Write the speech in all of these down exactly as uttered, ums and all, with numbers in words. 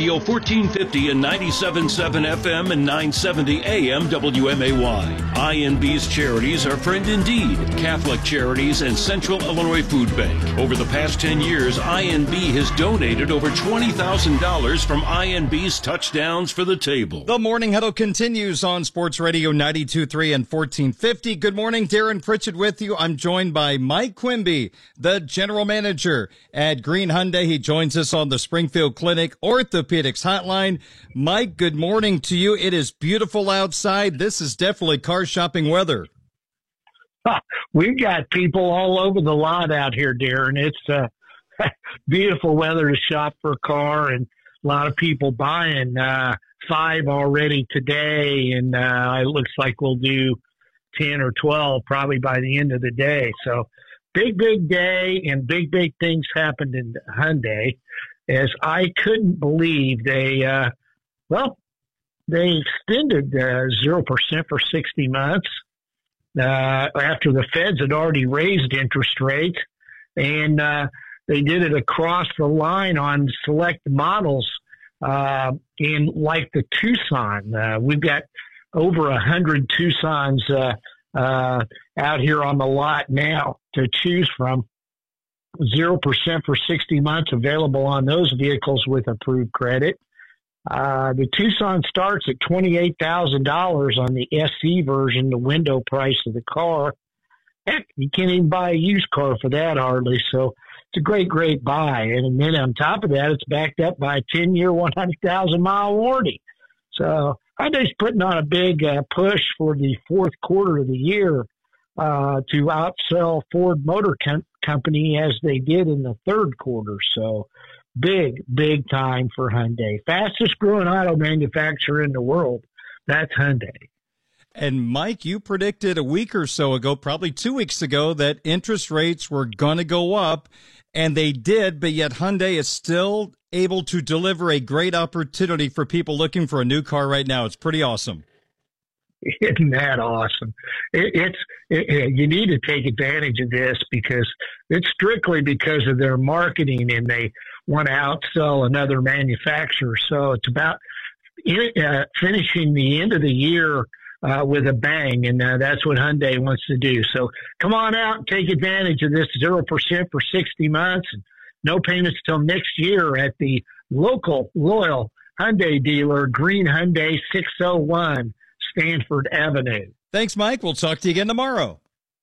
Radio fourteen fifty and ninety-seven point seven F M and nine seventy A M W M A Y. I N B's charities are Friend Indeed, Catholic Charities, and Central Illinois Food Bank. Over the past ten years, I N B has donated over twenty thousand dollars from I N B's Touchdowns for the Table. The Morning Huddle continues on Sports Radio ninety-two point three and fourteen fifty. Good morning, Darren Pritchett with you. I'm joined by Mike Quimby, the general manager at Green Hyundai. He joins us on the Springfield Clinic Orthopedics Hotline. Mike, good morning to you. It is beautiful outside. This is definitely car shopping weather. Huh, we've got people all over the lot out here, Darren. It's uh, beautiful weather to shop for a car, and a lot of people buying uh, five already today, and uh, it looks like we'll do ten or twelve probably by the end of the day. So big, big day, and big, big things happened in Hyundai, as I couldn't believe they, uh, well, they extended uh, zero percent for sixty months uh, after the feds had already raised interest rates, and uh, they did it across the line on select models uh, in like the Tucson. Uh, we've got over a hundred Tucsons uh, uh, out here on the lot now to choose from. zero percent for sixty months available on those vehicles with approved credit. Uh, the Tucson starts at twenty-eight thousand dollars on the S E version, the window price of the car. Heck, you can't even buy a used car for that hardly. So it's a great, great buy. And then on top of that, it's backed up by a ten-year, one hundred thousand mile warranty. So Hyundai's putting on a big uh, push for the fourth quarter of the year uh, to outsell Ford Motor Com- Company as they did in the third quarter. So big, big time for Hyundai. Fastest growing auto manufacturer in the world. That's Hyundai. And Mike, you predicted a week or so ago, probably two weeks ago, that interest rates were going to go up, and they did, but yet Hyundai is still able to deliver a great opportunity for people looking for a new car right now. It's pretty awesome. Isn't that awesome? It, it's it, you need to take advantage of this because it's strictly because of their marketing, and they want to outsell another manufacturer. So it's about uh, finishing the end of the year uh, with a bang, and uh, that's what Hyundai wants to do. So come on out and take advantage of this zero percent for sixty months, and no payments till next year at the local loyal Hyundai dealer, Green Hyundai, six oh one Stanford Avenue. Thanks, Mike. We'll talk to you again tomorrow.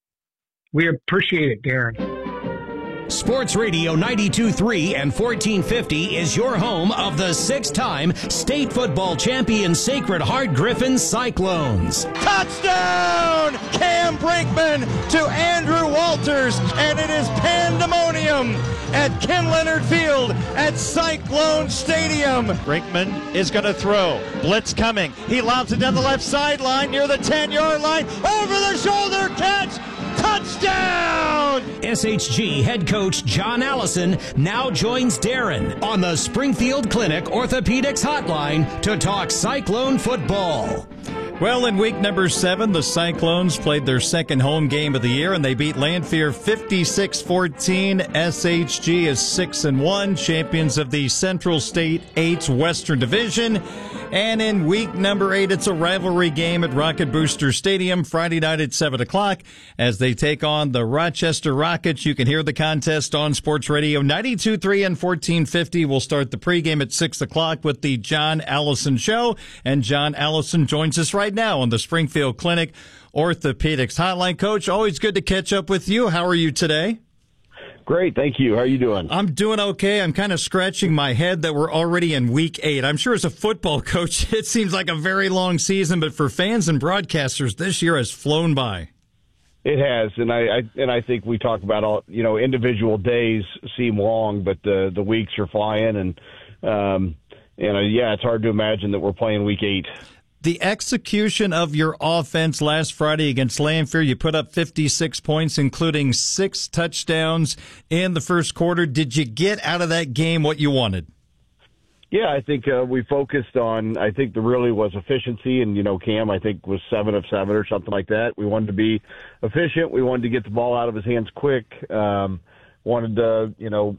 We appreciate it, Darren. Sports Radio ninety-two point three and fourteen fifty is your home of the six-time state football champion Sacred Heart Griffins Cyclones. Touchdown! Cam Brinkman to Andrew Walters, and it is pandemonium at Ken Leonard Field at Cyclone Stadium. Brinkman is going to throw. Blitz coming. He lobs it down the left sideline near the ten-yard line. Over the shoulder catch. Touchdown! S H G head coach John Allison now joins Darren on the Springfield Clinic Orthopedics Hotline to talk Cyclone football. Well, in week number seven, the Cyclones played their second home game of the year, and they beat Lanphier fifty-six fourteen. S H G is six and one, champions of the Central State eight's Western Division. And in week number eight, it's a rivalry game at Rocket Booster Stadium Friday night at seven o'clock as they take on the Rochester Rockets. You can hear the contest on Sports Radio ninety-two point three and fourteen fifty. We'll start the pregame at six o'clock with the John Allison Show. And John Allison joins us right now on the Springfield Clinic Orthopedics Hotline. Coach, always good to catch up with you. How are you today? Great, thank you. How are you doing? I'm doing okay. I'm kind of scratching my head that we're already in week eight. I'm sure as a football coach, it seems like a very long season, but for fans and broadcasters, this year has flown by. It has, and I, I and I think we talk about all, you know, individual days seem long, but the the weeks are flying, and um, and uh, yeah, it's hard to imagine that we're playing week eight. The execution of your offense last Friday against Lanphier, you put up fifty-six points, including six touchdowns in the first quarter. Did you get out of that game what you wanted? Yeah, I think uh, we focused on, I think there really was efficiency, and, you know, Cam, I think, was seven of seven or something like that. We wanted to be efficient. We wanted to get the ball out of his hands quick. Um, wanted to, you know,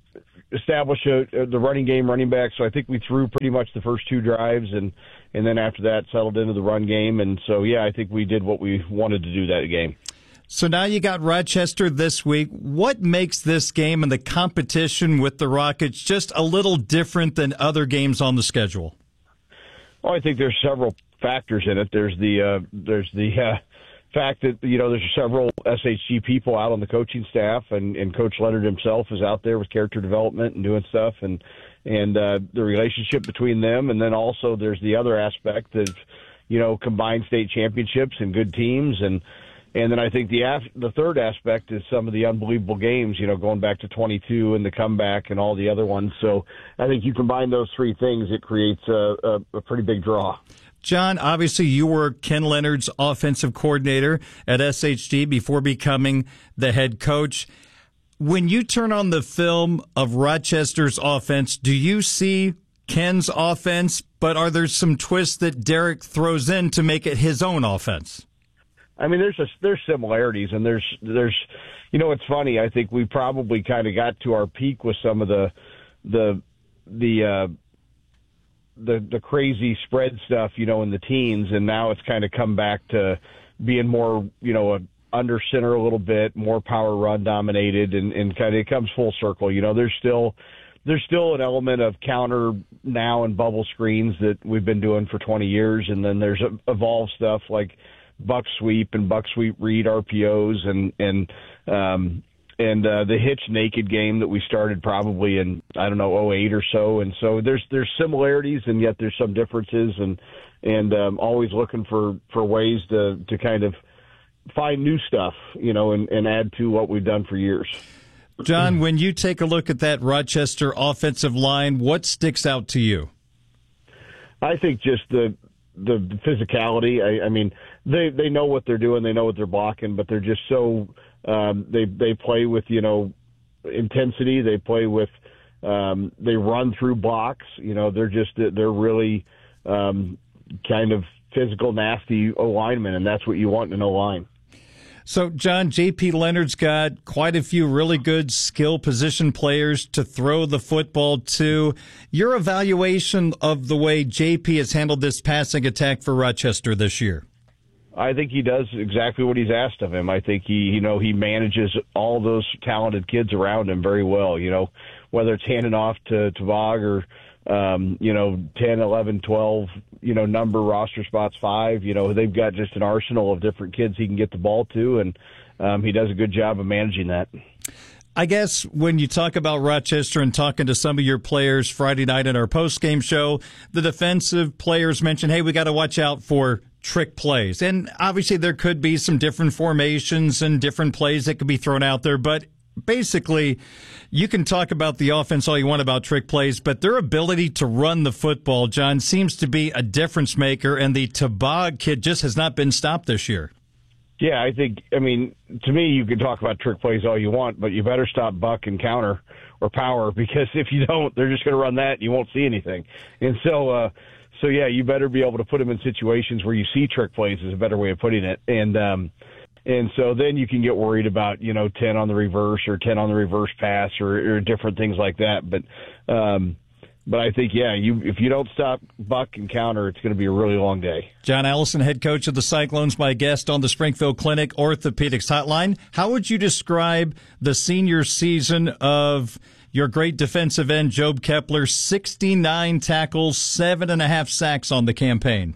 establish a, a, the running game, running back. So I think we threw pretty much the first two drives, and and then after that settled into the run game. And so yeah, I think we did what we wanted to do that game. So now you got Rochester this week. What makes this game and the competition with the Rockets just a little different than other games on the schedule? Well, I think there's several factors in it. There's the uh, there's the uh, fact that, you know, there's several S H G people out on the coaching staff, and, and Coach Leonard himself is out there with character development and doing stuff, and and uh, the relationship between them. And then also there's the other aspect of, you know, combined state championships and good teams. And And then I think the af- the third aspect is some of the unbelievable games, you know, going back to twenty-two and the comeback and all the other ones. So I think you combine those three things, it creates a, a, a pretty big draw. John, obviously you were Ken Leonard's offensive coordinator at S H G before becoming the head coach. When you turn on the film of Rochester's offense, do you see Ken's offense, but are there some twists that Derek throws in to make it his own offense? I mean, there's a, there's similarities, and there's there's, you know, it's funny. I think we probably kind of got to our peak with some of the the the uh, the the crazy spread stuff, you know, in the teens, and now it's kind of come back to being more, you know, a under center a little bit, more power run dominated, and, and kind of it comes full circle. You know, there's still there's still an element of counter now and bubble screens that we've been doing for twenty years, and then there's evolved stuff like buck sweep and buck sweep read R P Os and and um, and uh, the hitch naked game that we started probably in I don't know oh eight or so. And so there's there's similarities, and yet there's some differences, and and um, always looking for, for ways to to kind of find new stuff, you know, and, and add to what we've done for years. John, when you take a look at that Rochester offensive line, what sticks out to you? I think just the the physicality. I, I mean, they they know what they're doing, they know what they're blocking, but they're just so um, they they play with, you know, intensity. They play with um, they run through blocks. You know, they're just they're really um, kind of physical, nasty O linemen, and that's what you want in an O line. So, John, J P Leonard's got quite a few really good skill position players to throw the football to. Your evaluation of the way J P has handled this passing attack for Rochester this year? I think he does exactly what he's asked of him. I think he, you know, he manages all those talented kids around him very well, you know, whether it's handing off to Tavag or, um, you know, ten, eleven, twelve, you know, number roster spots five, you know, they've got just an arsenal of different kids he can get the ball to, and um, he does a good job of managing that. I guess when you talk about Rochester and talking to some of your players Friday night in our post-game show, the defensive players mentioned, hey, we got to watch out for trick plays. And obviously there could be some different formations and different plays that could be thrown out there, but basically, you can talk about the offense all you want about trick plays, but their ability to run the football, John, seems to be a difference maker, and the Tabag kid just has not been stopped this year. Yeah, I think, I mean, to me, you can talk about trick plays all you want, but you better stop buck and counter or power, because if you don't, they're just going to run that and you won't see anything. And so, uh, so yeah, you better be able to put them in situations where you see trick plays is a better way of putting it. And, um, And so then you can get worried about, you know, ten on the reverse or ten on the reverse pass or, or different things like that. But, um, but I think, yeah, you if you don't stop buck and counter, it's going to be a really long day. John Allison, head coach of the Cyclones, my guest on the Springfield Clinic Orthopedics Hotline. How would you describe the senior season of your great defensive end, Job Kepler? sixty-nine tackles, seven and a half sacks on the campaign.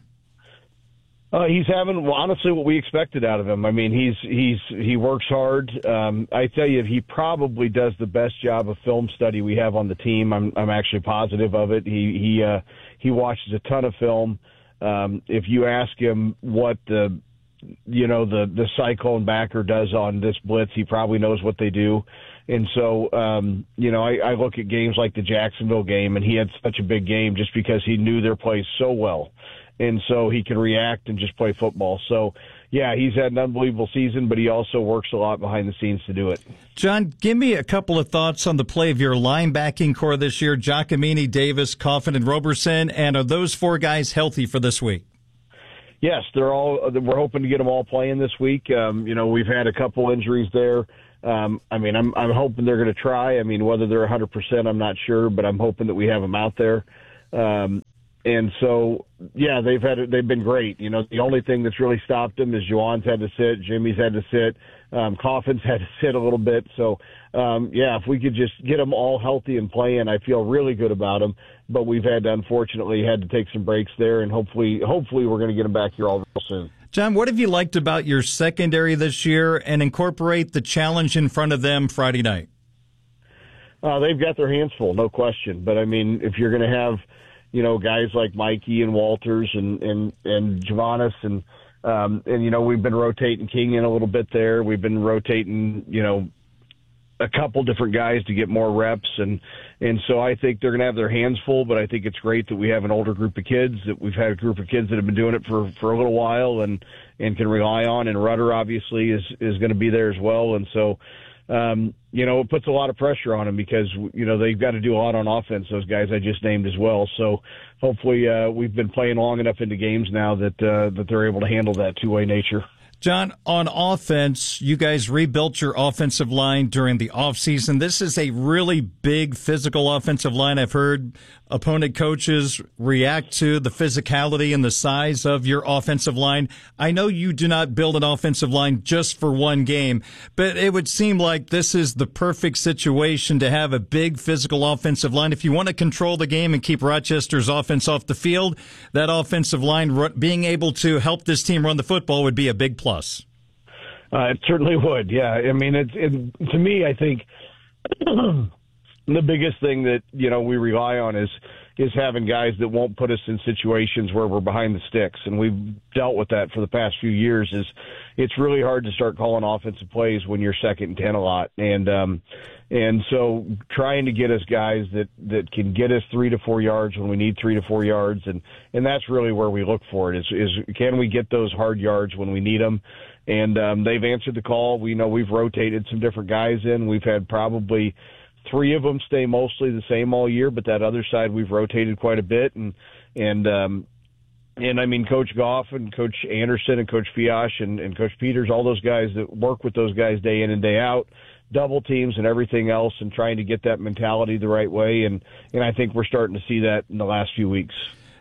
Uh, he's having, well, honestly, what we expected out of him. I mean, he's he's he works hard. Um, I tell you, he probably does the best job of film study we have on the team. I'm I'm actually positive of it. He he uh, he watches a ton of film. Um, if you ask him what the you know the the Cyclone backer does on this blitz, he probably knows what they do. And so, um, you know, I, I look at games like the Jacksonville game, and he had such a big game just because he knew their plays so well. And so he can react and just play football. So, yeah, he's had an unbelievable season, but he also works a lot behind the scenes to do it. John, give me a couple of thoughts on the play of your linebacking core this year, Giacomini, Davis, Coffin, and Roberson. And are those four guys healthy for this week? Yes, they're all. We're hoping to get them all playing this week. Um, you know, we've had a couple injuries there. um, I mean, I'm I'm hoping they're going to try. I mean, whether they're one hundred percent, I'm not sure, but I'm hoping that we have them out there. Um, and so, yeah, they've had they've been great. You know, the only thing that's really stopped them is Juwan's had to sit, Jimmy's had to sit, um, Coffin's had to sit a little bit. So, um, yeah, if we could just get them all healthy and playing, I feel really good about them. But we've had to, unfortunately, had to take some breaks there, and hopefully, hopefully, we're going to get them back here all real soon. John, what have you liked about your secondary this year, and incorporate the challenge in front of them Friday night? Uh, they've got their hands full, no question. But I mean, if you're going to have, you know, guys like Mikey and Walters and and and Javanis and um, and you know, we've been rotating King in a little bit there. We've been rotating, you know, a couple different guys to get more reps, and and so I think they're going to have their hands full. But I think it's great that we have an older group of kids, that we've had a group of kids that have been doing it for for a little while and and can rely on. And Rudder obviously is is going to be there as well, and so. Um, you know, it puts a lot of pressure on them because, you know, they've got to do a lot on offense, those guys I just named as well. So hopefully uh, we've been playing long enough into games now that uh, that they're able to handle that two-way nature. John, on offense, you guys rebuilt your offensive line during the offseason. This is a really big physical offensive line. I've heard opponent coaches react to the physicality and the size of your offensive line. I know you do not build an offensive line just for one game, but it would seem like this is the perfect situation to have a big physical offensive line. If you want to control the game and keep Rochester's offense off the field, that offensive line being able to help this team run the football would be a big plus. Uh, it certainly would, yeah. I mean, it's it, to me, I think the biggest thing that, you know, we rely on is is having guys that won't put us in situations where we're behind the sticks, and we've dealt with that for the past few years. Is it's really hard to start calling offensive plays when you're second and ten a lot, and um, and so trying to get us guys that, that can get us three to four yards when we need three to four yards, and, and that's really where we look for it. Is is can we get those hard yards when we need them? And um, they've answered the call. We know we've rotated some different guys in. We've had probably three of them stay mostly the same all year, but that other side we've rotated quite a bit. And and um, and I mean, Coach Goff and Coach Anderson and Coach Fiash and, and Coach Peters, all those guys that work with those guys day in and day out, double teams and everything else, and trying to get that mentality the right way. And and I think we're starting to see that in the last few weeks.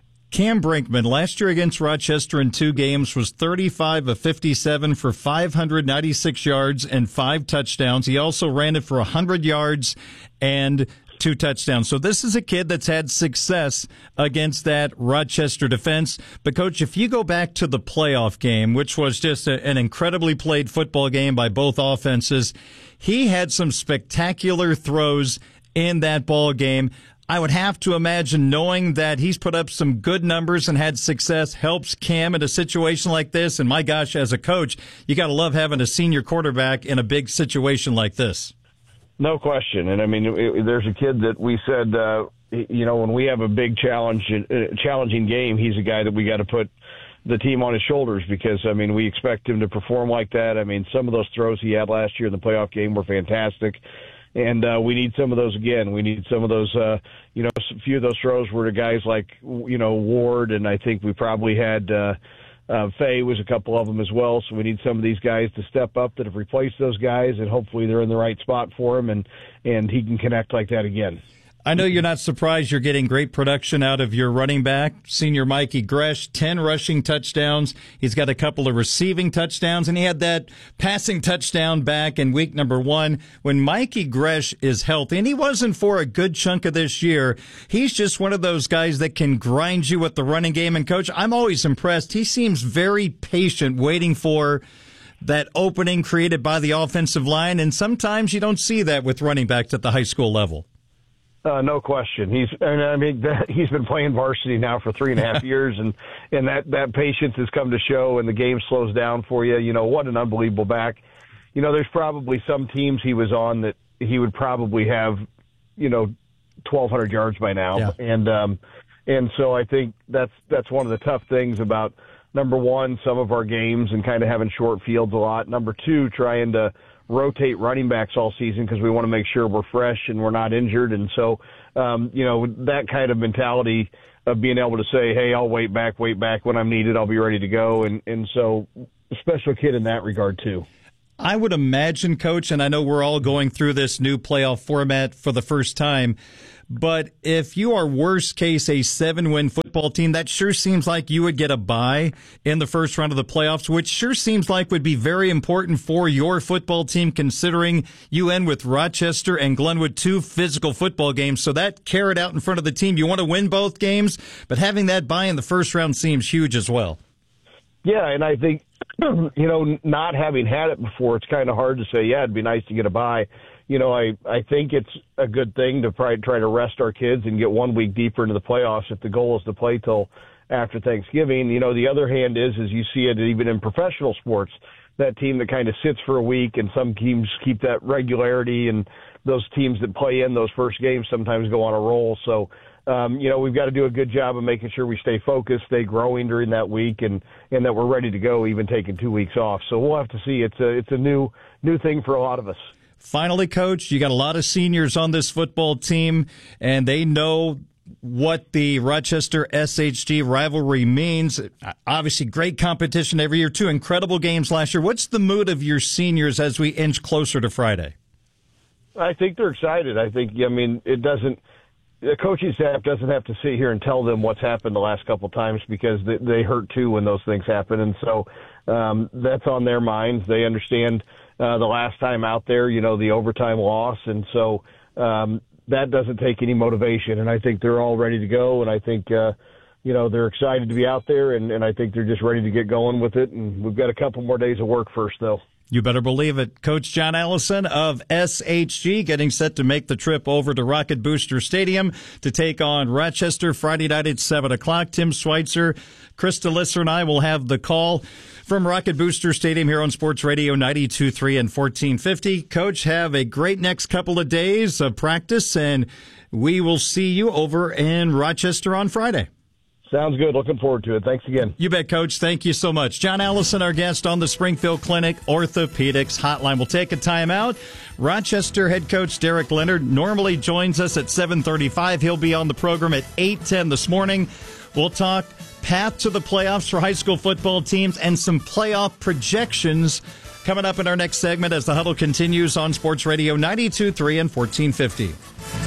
Cam Brinkman, last year against Rochester in two games, was thirty-five of fifty-seven for five hundred ninety-six yards and five touchdowns. He also ran it for one hundred yards and two touchdowns. So this is a kid that's had success against that Rochester defense. But, Coach, if you go back to the playoff game, which was just a, an incredibly played football game by both offenses, he had some spectacular throws in that ball game. I would have to imagine knowing that he's put up some good numbers and had success helps Cam in a situation like this. And my gosh, as a coach, you got to love having a senior quarterback in a big situation like this. No question. And I mean, it, there's a kid that we said, uh, you know, when we have a big challenge, uh, challenging game, he's a guy that we got to put the team on his shoulders because, I mean, we expect him to perform like that. I mean, some of those throws he had last year in the playoff game were fantastic. And uh, we need some of those again. We need some of those, uh, you know, a few of those throws were to guys like, you know, Ward, and I think we probably had uh, uh, Fay was a couple of them as well. So we need some of these guys to step up that have replaced those guys, and hopefully they're in the right spot for him, and, and he can connect like that again. I know you're not surprised you're getting great production out of your running back, senior Mikey Gresh, ten rushing touchdowns. He's got a couple of receiving touchdowns, and he had that passing touchdown back in week number one. When Mikey Gresh is healthy, and he wasn't for a good chunk of this year, he's just one of those guys that can grind you with the running game. And, Coach, I'm always impressed. He seems very patient, waiting for that opening created by the offensive line, and sometimes you don't see that with running backs at the high school level. Uh, no question. He's, I mean, that, he's been playing varsity now for three and a half years, and, and that, that patience has come to show, and the game slows down for you. You know, what an unbelievable back. You know, there's probably some teams he was on that he would probably have, you know, twelve hundred yards by now. Yeah. And, um, and so I think that's, that's one of the tough things about, number one, some of our games and kind of having short fields a lot. Number two, trying to rotate running backs all season because we want to make sure we're fresh and we're not injured. And so, um, you know, that kind of mentality of being able to say, hey, I'll wait back, wait back when I'm needed. I'll be ready to go. And, and so a special kid in that regard too. I would imagine, Coach, and I know we're all going through this new playoff format for the first time, but if you are worst case a seven-win football team, that sure seems like you would get a bye in the first round of the playoffs, which sure seems like would be very important for your football team, considering you end with Rochester and Glenwood, two physical football games. So that carrot out in front of the team, you want to win both games, but having that bye in the first round seems huge as well. Yeah, and I think, you know, not having had it before, it's kind of hard to say, yeah, it'd be nice to get a bye. You know, I, I think it's a good thing to try, try to rest our kids and get one week deeper into the playoffs if the goal is to play till after Thanksgiving. You know, the other hand is, is you see it even in professional sports, that team that kind of sits for a week, and some teams keep that regularity, and those teams that play in those first games sometimes go on a roll. So, Um, you know, we've got to do a good job of making sure we stay focused, stay growing during that week, and, and that we're ready to go, even taking two weeks off. So we'll have to see. It's a, it's a new, new thing for a lot of us. Finally, Coach, you got a lot of seniors on this football team, and they know what the Rochester S H G rivalry means. Obviously, great competition every year, two incredible games last year. What's the mood of your seniors as we inch closer to Friday? I think they're excited. I think, I mean, it doesn't, the coaching staff doesn't have to sit here and tell them what's happened the last couple of times, because they, they hurt too when those things happen. And so um, that's on their minds. They understand uh, the last time out there, you know, the overtime loss. And so um, that doesn't take any motivation. And I think they're all ready to go. And I think, uh, you know, they're excited to be out there. And, and I think they're just ready to get going with it. And we've got a couple more days of work first, though. You better believe it. Coach John Allison of S H G getting set to make the trip over to Rocket Booster Stadium to take on Rochester Friday night at seven o'clock. Tim Schweitzer, Krista Lisser, and I will have the call from Rocket Booster Stadium here on Sports Radio ninety-two point three and fourteen fifty. Coach, have a great next couple of days of practice, and we will see you over in Rochester on Friday. Sounds good. Looking forward to it. Thanks again. You bet, Coach. Thank you so much. John Allison, our guest on the Springfield Clinic Orthopedics Hotline. We'll take a timeout. Rochester head coach Derek Leonard normally joins us at seven thirty-five. He'll be on the program at eight ten this morning. We'll talk path to the playoffs for high school football teams and some playoff projections coming up in our next segment as the huddle continues on Sports Radio ninety-two point three and fourteen fifty.